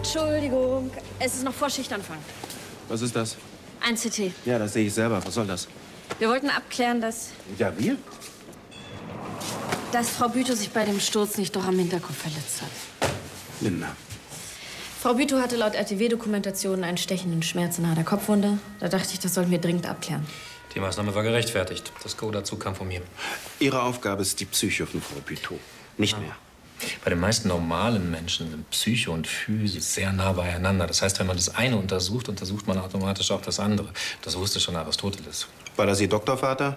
Entschuldigung, es ist noch vor Schichtanfang. Was ist das? Ein CT. Ja, das sehe ich selber. Was soll das? Wir wollten abklären, dass Wir? Frau Bütow sich bei dem Sturz nicht doch am Hinterkopf verletzt hat. Linda. Frau Bütow hatte laut RTW-Dokumentation einen stechenden Schmerz nahe der Kopfwunde. Da dachte ich, das sollten wir dringend abklären. Die Maßnahme war gerechtfertigt. Das Go dazu kam von mir. Ihre Aufgabe ist die Psyche von Frau Bütow. Nicht mehr. Bei den meisten normalen Menschen sind Psyche und Physis sehr nah beieinander. Das heißt, wenn man das eine untersucht, untersucht man automatisch auch das andere. Das wusste schon Aristoteles. War das Ihr Doktorvater?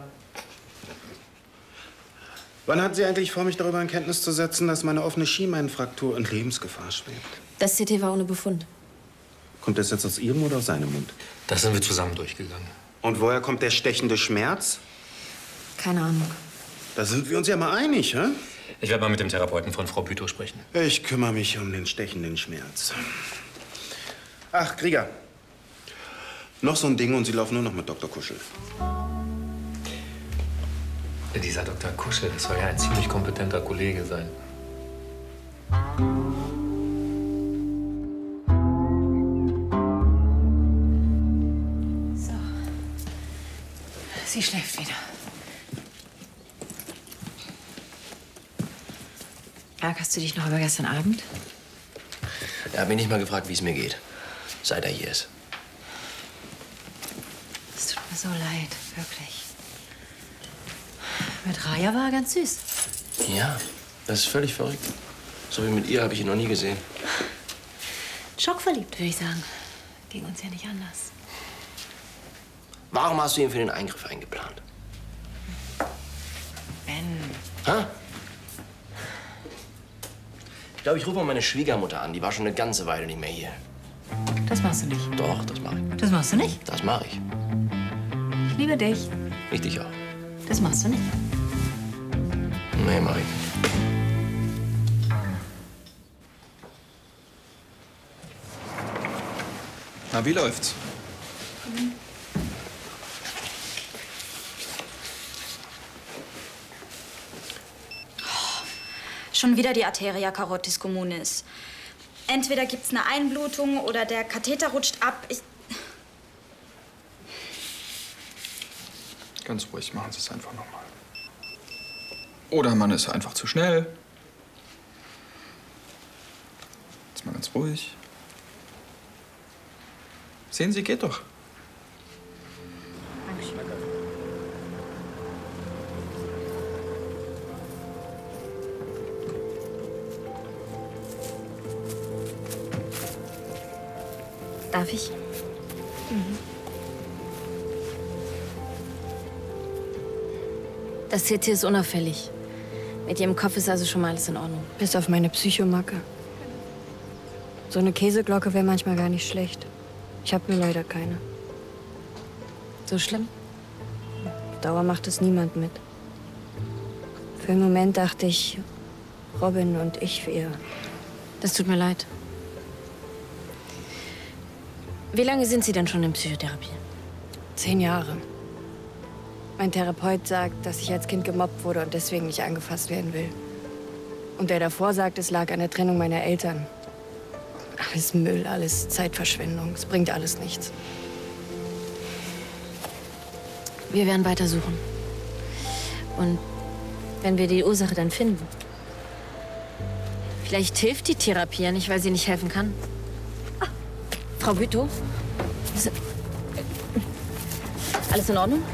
Wann hat sie eigentlich vor, mich darüber in Kenntnis zu setzen, dass meine offene Schienbeinfraktur in Lebensgefahr schwebt? Das CT war ohne Befund. Kommt das jetzt aus Ihrem oder aus seinem Mund? Das sind wir zusammen durchgegangen. Und woher kommt der stechende Schmerz? Keine Ahnung. Da sind wir uns ja mal einig, hä? Ich werde mal mit dem Therapeuten von Frau Bütow sprechen. Ich kümmere mich um den stechenden Schmerz. Ach, Krieger. Noch so ein Ding und Sie laufen nur noch mit Dr. Kuschel. Dieser Dr. Kuschel, das soll ja ein ziemlich kompetenter Kollege sein. So. Sie schläft wieder. Ärgerst du dich noch über gestern Abend? Er hat mich nicht mal gefragt, wie es mir geht, seit er hier ist. Es tut mir so leid, wirklich. Mit Raya war er ganz süß. Ja, das ist völlig verrückt. So wie mit ihr habe ich ihn noch nie gesehen. Schockverliebt, würde ich sagen. Ging uns ja nicht anders. Warum hast du ihn für den Eingriff eingeplant? Ben. Hä? Ich glaube, ich rufe mal meine Schwiegermutter an. Die war schon eine ganze Weile nicht mehr hier. Das machst du nicht. Doch, das mache ich. Das machst du nicht? Das mache ich. Ich liebe dich. Ich dich auch. Das machst du nicht. Nee, mach ich nicht. Na, wie läuft's? Schon wieder die Arteria carotis communis. Entweder gibt's eine Einblutung oder der Katheter rutscht ab. Ganz ruhig, machen Sie es einfach nochmal. Oder man ist einfach zu schnell. Jetzt mal ganz ruhig. Sehen Sie, geht doch. Darf ich? Das CT ist unauffällig. Mit Ihrem Kopf ist also schon mal alles in Ordnung. Bis auf meine Psychomacke. So eine Käseglocke wäre manchmal gar nicht schlecht. Ich habe nur leider keine. So schlimm? Auf Dauer macht es niemand mit. Für einen Moment dachte ich, Robin und ich wäre. Das tut mir leid. Wie lange sind Sie denn schon in Psychotherapie? 10 Jahre. Mein Therapeut sagt, dass ich als Kind gemobbt wurde und deswegen nicht angefasst werden will. Und der davor sagt, es lag an der Trennung meiner Eltern. Alles Müll, alles Zeitverschwendung. Es bringt alles nichts. Wir werden weitersuchen. Und wenn wir die Ursache dann finden. Vielleicht hilft die Therapie ja nicht, weil sie nicht helfen kann. Ah, Frau Bütow? Alles in Ordnung?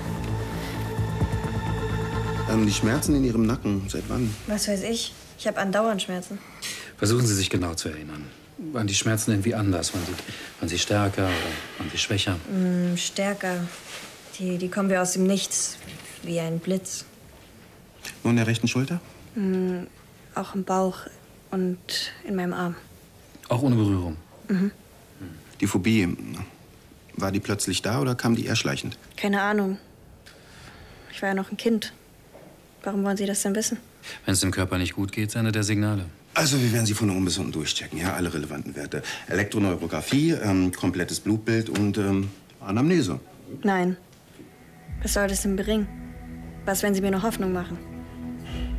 Die Schmerzen in Ihrem Nacken, seit wann? Was weiß ich? Ich habe andauernd Schmerzen. Versuchen Sie sich genau zu erinnern. Waren die Schmerzen irgendwie anders? Waren sie stärker oder waren sie schwächer? Stärker. Die kommen wir aus dem Nichts, wie ein Blitz. Nur in der rechten Schulter? Auch im Bauch und in meinem Arm. Auch ohne Berührung? Die Phobie, war die plötzlich da oder kam die eher schleichend? Keine Ahnung. Ich war ja noch ein Kind. Warum wollen Sie das denn wissen? Wenn es dem Körper nicht gut geht, sendet er Signale. Also wir werden Sie von oben bis unten durchchecken, ja, alle relevanten Werte. Elektroneurographie, komplettes Blutbild und Anamnese. Nein. Was soll das denn bringen? Was, wenn Sie mir noch Hoffnung machen?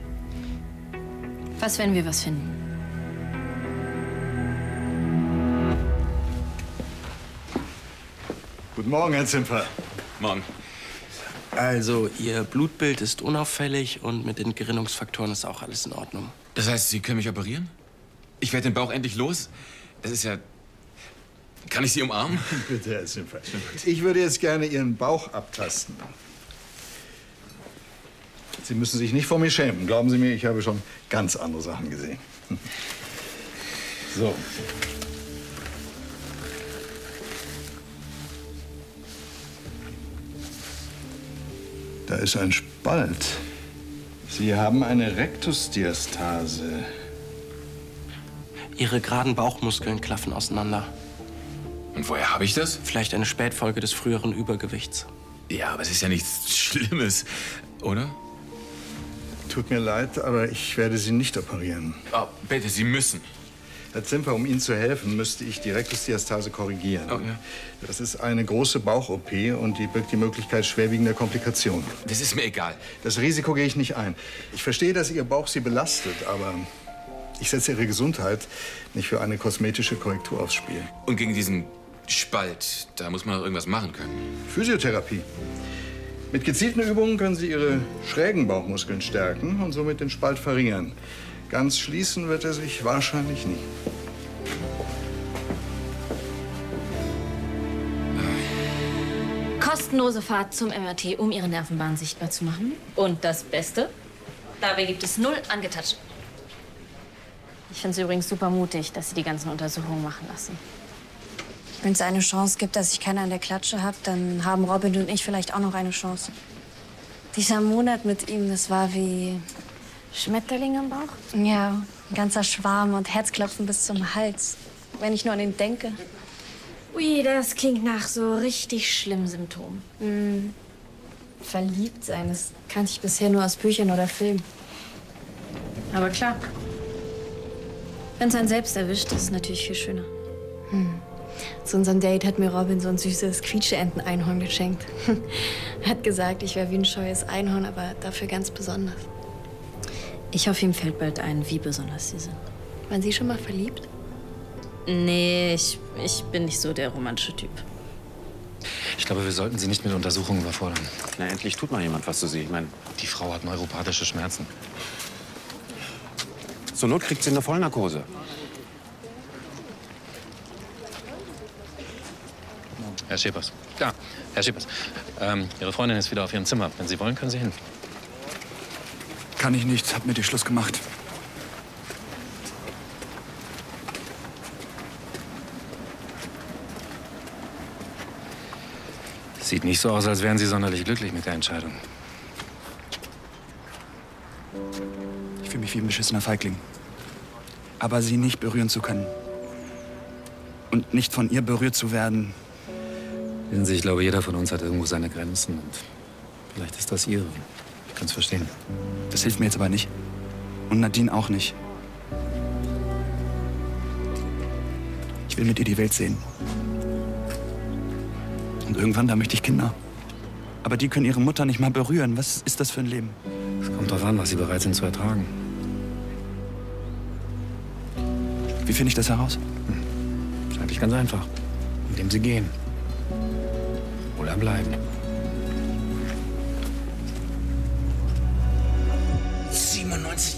Was, wenn wir was finden? Guten Morgen, Herr Zimpfer. Morgen. Also, Ihr Blutbild ist unauffällig und mit den Gerinnungsfaktoren ist auch alles in Ordnung. Das heißt, Sie können mich operieren? Ich werde den Bauch endlich los? Das ist ja... Kann ich Sie umarmen? Bitte, Herr Zimpfer. Ich würde jetzt gerne Ihren Bauch abtasten. Sie müssen sich nicht vor mir schämen. Glauben Sie mir, ich habe schon ganz andere Sachen gesehen. So. Da ist ein Spalt. Sie haben eine Rektusdiastase. Ihre geraden Bauchmuskeln klaffen auseinander. Und woher habe ich das? Vielleicht eine Spätfolge des früheren Übergewichts. Ja, aber es ist ja nichts Schlimmes, oder? Tut mir leid, aber ich werde Sie nicht operieren. Oh, bitte, Sie müssen. Herr Zimpfer, um Ihnen zu helfen, müsste ich die Rektusdiastase korrigieren. Oh, ja. Das ist eine große Bauch-OP und die birgt die Möglichkeit schwerwiegender Komplikationen. Das ist mir egal. Das Risiko gehe ich nicht ein. Ich verstehe, dass Ihr Bauch Sie belastet, aber ich setze Ihre Gesundheit nicht für eine kosmetische Korrektur aufs Spiel. Und gegen diesen Spalt, da muss man doch irgendwas machen können. Physiotherapie. Mit gezielten Übungen können Sie Ihre schrägen Bauchmuskeln stärken und somit den Spalt verringern. Ganz schließen wird er sich wahrscheinlich nie. Kostenlose Fahrt zum MRT, um Ihre Nervenbahn sichtbar zu machen. Und das Beste, dabei gibt es 0 angetatscht. Ich finde es übrigens super mutig, dass Sie die ganzen Untersuchungen machen lassen. Wenn es eine Chance gibt, dass ich keine an der Klatsche habe, dann haben Robin und ich vielleicht auch noch eine Chance. Dieser Monat mit ihm, das war wie Schmetterling im Bauch? ja, ein ganzer Schwarm und Herzklopfen bis zum Hals, wenn ich nur an ihn denke. Ui, das klingt nach so richtig schlimmen Symptomen. Verliebt sein, das kannte ich bisher nur aus Büchern oder Filmen. Aber klar, wenn es einen selbst erwischt, ist es natürlich viel schöner. Zu unserem Date hat mir Robin so ein süßes Quietscheenten-Einhorn geschenkt. Hat gesagt, ich wäre wie ein scheues Einhorn, aber dafür ganz besonders. Ich hoffe, ihm fällt bald ein, wie besonders Sie sind. Waren Sie schon mal verliebt? Nee, ich bin nicht so der romantische Typ. Ich glaube, wir sollten Sie nicht mit Untersuchungen überfordern. Na, endlich tut mal jemand was zu Sie. Ich meine, Die Frau hat neuropathische Schmerzen. zur Not kriegt sie eine Vollnarkose. Herr Schepers. Ja, Herr Schepers. Ihre Freundin ist wieder auf ihrem Zimmer. Wenn Sie wollen, können Sie hin. Kann ich nicht, hab mit dir Schluss gemacht. Sieht nicht so aus, als wären Sie sonderlich glücklich mit der Entscheidung. Ich fühle mich wie ein beschissener Feigling. Aber sie nicht berühren zu können. Und nicht von ihr berührt zu werden. Wissen Sie, ich glaube, jeder von uns hat irgendwo seine Grenzen. Und vielleicht ist das Ihre. Ich kann es verstehen. Das hilft mir jetzt aber nicht. Und Nadine auch nicht. Ich will mit ihr die Welt sehen. Und irgendwann, da möchte ich Kinder. Aber die können ihre Mutter nicht mal berühren. Was ist das für ein Leben? Es kommt darauf an, was Sie bereit sind zu ertragen. Wie finde ich das heraus? Ist eigentlich ganz einfach. Indem Sie gehen. Oder bleiben. 97.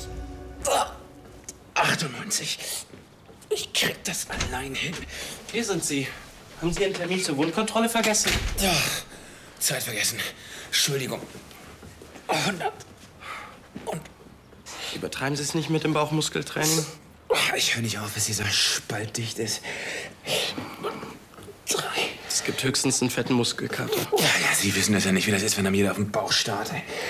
98. Ich krieg das allein hin. Hier sind Sie. Haben Sie Ihren Termin zur Wundkontrolle vergessen? Ja, Zeit vergessen. Entschuldigung. 100. Und Übertreiben Sie es nicht mit dem Bauchmuskeltraining? ich höre nicht auf, bis dieser Spalt dicht ist. 3. Es gibt höchstens einen fetten Muskelkater. Ja, Sie wissen das ja nicht, wie das ist, wenn einem jeder auf den Bauch starrt.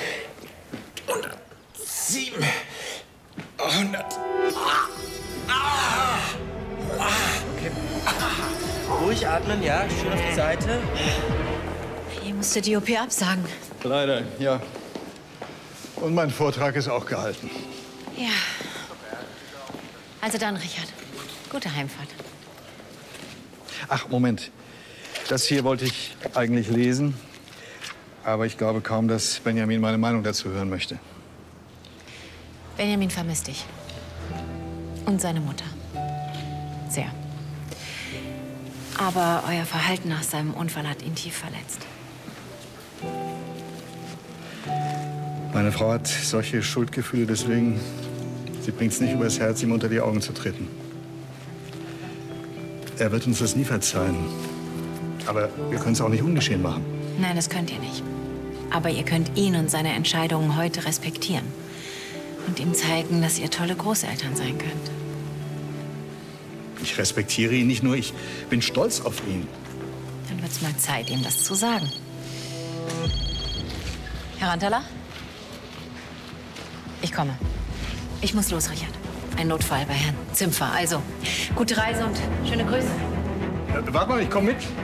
107. 100. Okay. Ruhig atmen, ja. Schön auf die Seite. Ihr musstet die OP absagen. Leider, ja. Und mein Vortrag ist auch gehalten. Ja. Also dann, Richard. Gute Heimfahrt. Ach, Moment. Das hier wollte ich eigentlich lesen. Aber ich glaube kaum, dass Benjamin meine Meinung dazu hören möchte. Benjamin vermisst dich. Und seine Mutter. Sehr. Aber euer Verhalten nach seinem Unfall hat ihn tief verletzt. Meine Frau hat solche Schuldgefühle, deswegen, sie bringt es nicht übers Herz, ihm unter die Augen zu treten. Er wird uns das nie verzeihen. Aber wir können es auch nicht ungeschehen machen. Nein, das könnt ihr nicht. Aber ihr könnt ihn und seine Entscheidungen heute respektieren. Und ihm zeigen, dass ihr tolle Großeltern sein könnt. Ich respektiere ihn nicht nur, ich bin stolz auf ihn. Dann wird's mal Zeit, ihm das zu sagen. Herr Rantaler? Ich komme. Ich muss los, Richard. Ein Notfall bei Herrn Zimpfer. Also, gute Reise und schöne Grüße. Warte mal, ich komme mit.